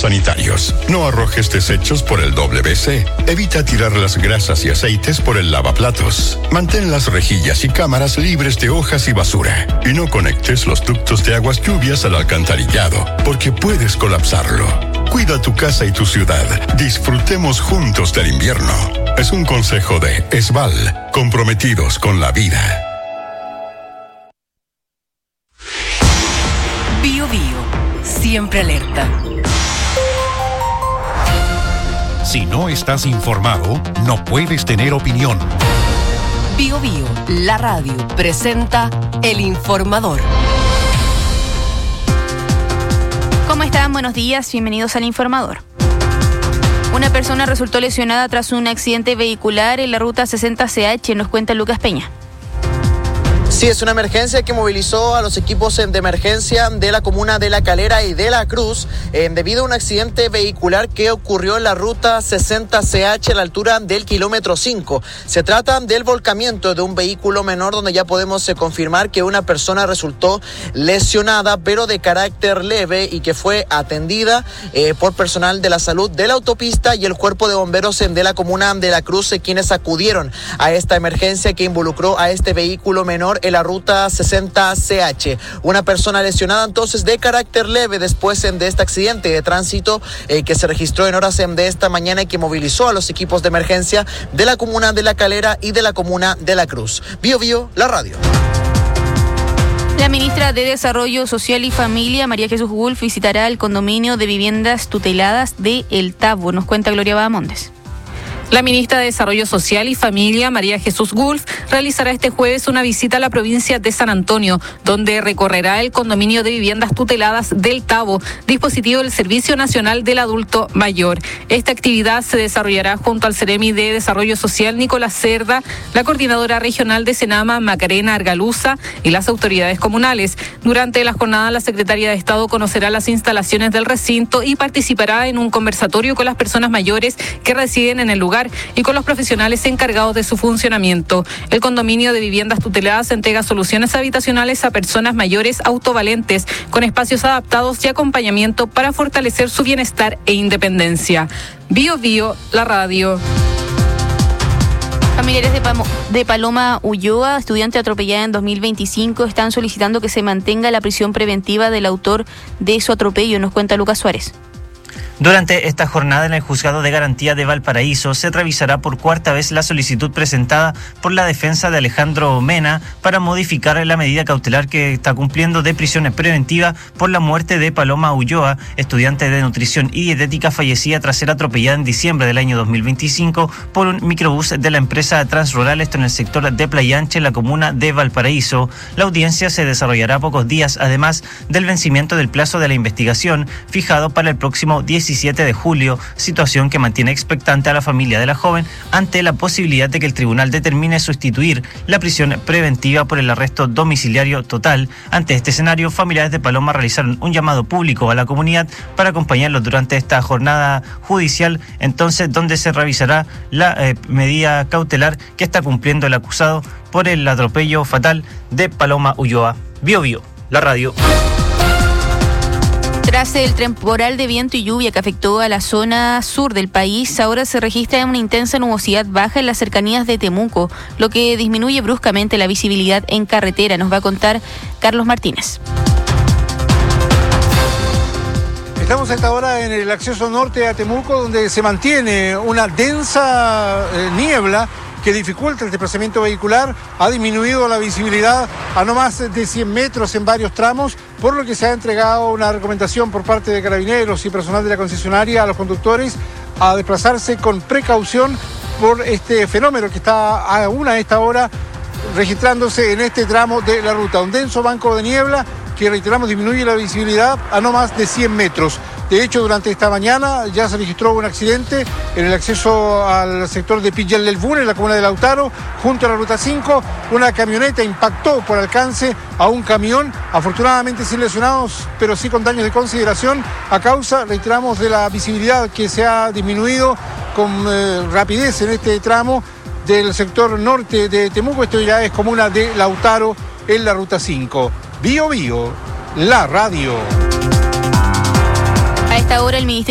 sanitarios. No arrojes desechos por el WC. Evita tirar las grasas y aceites por el lavaplatos. Mantén las rejillas y cámaras libres de hojas y basura. Y no conectes los ductos de aguas lluvias al alcantarillado, porque puedes colapsarlo. Cuida tu casa y tu ciudad. Disfrutemos juntos del invierno. Es un consejo de ESVAL, comprometidos con la vida. Bio Bio, siempre alerta. Si no estás informado, no puedes tener opinión. Bio Bio, la radio, presenta El Informador. ¿Cómo están? Buenos días, bienvenidos al Informador. Una persona resultó lesionada tras un accidente vehicular en la ruta 60CH, nos cuenta Lucas Peña. Sí, es una emergencia que movilizó a los equipos de emergencia de la comuna de La Calera y de La Cruz debido a un accidente vehicular que ocurrió en la ruta 60CH a la altura del kilómetro 5. Se trata del volcamiento de un vehículo menor donde ya podemos confirmar que una persona resultó lesionada pero de carácter leve y que fue atendida por personal de la salud de la autopista y el cuerpo de bomberos de la comuna de La Cruz, quienes acudieron a esta emergencia que involucró a este vehículo menor en la ruta 60CH. Una persona lesionada entonces de carácter leve después de este accidente de tránsito que se registró en horas de esta mañana y que movilizó a los equipos de emergencia de la comuna de La Calera y de la comuna de La Cruz. Bio Bio, la radio. La ministra de Desarrollo Social y Familia, María Jesús Gulf, visitará el condominio de viviendas tuteladas de El Tabo, nos cuenta Gloria Bahamondes. La ministra de Desarrollo Social y Familia, María Jesús Gulf, realizará este jueves una visita a la provincia de San Antonio, donde recorrerá el condominio de viviendas tuteladas del Tabo, dispositivo del Servicio Nacional del Adulto Mayor. Esta actividad se desarrollará junto al Ceremi de Desarrollo Social, Nicolás Cerda, la coordinadora regional de Senama, Macarena Argaluza, y las autoridades comunales. Durante la jornada, la secretaria de Estado conocerá las instalaciones del recinto y participará en un conversatorio con las personas mayores que residen en el lugar y con los profesionales encargados de su funcionamiento. El condominio de viviendas tuteladas entrega soluciones habitacionales a personas mayores autovalentes con espacios adaptados y acompañamiento para fortalecer su bienestar e independencia. Bio Bio, la radio. Familiares de Paloma Ulloa, estudiante atropellada en 2025, están solicitando que se mantenga la prisión preventiva del autor de su atropello, nos cuenta Lucas Suárez. Durante esta jornada en el Juzgado de Garantía de Valparaíso se revisará por cuarta vez la solicitud presentada por la defensa de Alejandro Mena para modificar la medida cautelar que está cumpliendo de prisión preventiva por la muerte de Paloma Ulloa, estudiante de nutrición y dietética fallecida tras ser atropellada en diciembre del año 2025 por un microbús de la empresa Transrural, esto en el sector de Playa Ancha, en la comuna de Valparaíso. La audiencia se desarrollará pocos días, además del vencimiento del plazo de la investigación fijado para el próximo 17 de julio, situación que mantiene expectante a la familia de la joven ante la posibilidad de que el tribunal determine sustituir la prisión preventiva por el arresto domiciliario total. Ante este escenario, familiares de Paloma realizaron un llamado público a la comunidad para acompañarlos durante esta jornada judicial, entonces donde se revisará la medida cautelar que está cumpliendo el acusado por el atropello fatal de Paloma Ulloa. Bio Bio, la radio. Tras el temporal de viento y lluvia que afectó a la zona sur del país, ahora se registra una intensa nubosidad baja en las cercanías de Temuco, lo que disminuye bruscamente la visibilidad en carretera. Nos va a contar Carlos Martínez. Estamos a esta hora en el acceso norte a Temuco, donde se mantiene una densa niebla que dificulta el desplazamiento vehicular. Ha disminuido la visibilidad a no más de 100 metros en varios tramos, por lo que se ha entregado una recomendación por parte de carabineros y personal de la concesionaria a los conductores a desplazarse con precaución por este fenómeno que está aún a esta hora registrándose en este tramo de la ruta. Un denso banco de niebla que, reiteramos, disminuye la visibilidad a no más de 100 metros. De hecho, durante esta mañana ya se registró un accidente en el acceso al sector de Pillal del Bune, en la comuna de Lautaro, junto a la ruta 5. Una camioneta impactó por alcance a un camión, afortunadamente sin lesionados, pero sí con daños de consideración, a causa, reiteramos, de la visibilidad que se ha disminuido con rapidez en este tramo del sector norte de Temuco. Esto ya es comuna de Lautaro, en la ruta 5. Bio Bio, la radio. A esta hora el Ministerio